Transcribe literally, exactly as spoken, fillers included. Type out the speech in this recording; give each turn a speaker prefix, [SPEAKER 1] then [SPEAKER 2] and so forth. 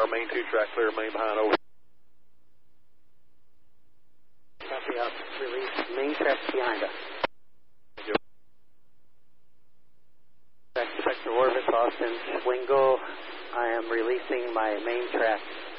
[SPEAKER 1] main two track clear, main behind, over.
[SPEAKER 2] Copy out. Release main track behind us. Back to Sector Orbit, Boston, Wingo. I am releasing my main track.